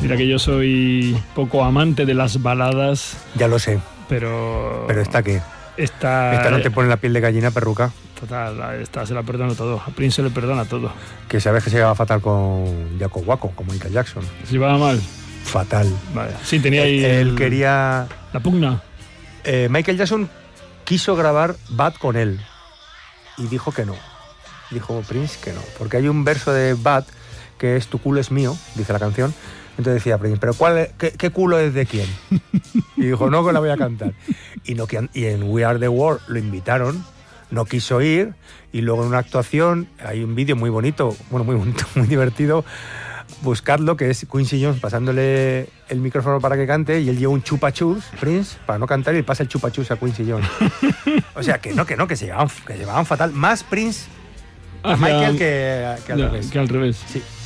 Mira que yo soy poco amante de las baladas. Ya lo sé. Pero ¿Esta qué? Esta no te pone la piel de gallina, perruca. Total, esta se la perdona todo. A Prince se le perdona todo. Que sabes que se llevaba fatal con Jaco Waco, con Michael Jackson. ¿Se llevaba mal? Fatal. Vale. Sí, tenía ahí... Él quería... La pugna. Michael Jackson quiso grabar Bad con él. Y dijo que no. Dijo Prince que no. Porque hay un verso de Bad que es "Tu culo es mío", dice la canción. Entonces decía Prince, ¿pero qué culo es de quién? Y dijo, no, que la voy a cantar. Y en We Are the World lo invitaron, no quiso ir, y luego en una actuación, hay un vídeo muy bonito, muy divertido, buscadlo, que es Quincy Jones pasándole el micrófono para que cante, y él lleva un chupachus, Prince, para no cantar, y le pasa el chupachus a Quincy Jones. O sea, que se llevaban fatal. Más Prince a Michael que al revés. Que al revés. Sí.